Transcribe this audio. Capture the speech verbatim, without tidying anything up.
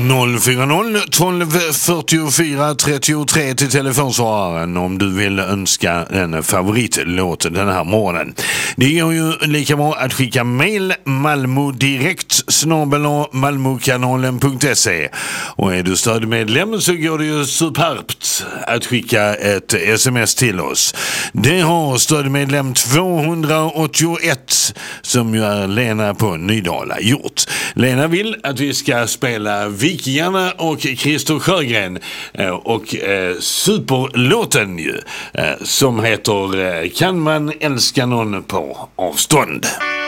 noll fyra noll tolv fyrtiofyra trettiotre till telefonsvararen om du vill önska en favoritlåt den här morgonen. Det går ju lika bra att skicka mail malmodirekt snabel-a malmokanalen punkt se, och är du stödmedlem så går det ju superbt att skicka ett sms till oss. Det har stödmedlem tvåhundraåttioett, som ju är Lena på Nydala, gjort. Lena vill att vi ska spela Vikingarna och Christer Sjögren och eh, superlåten ju, eh, som heter eh, Kan man älska någon på avstånd?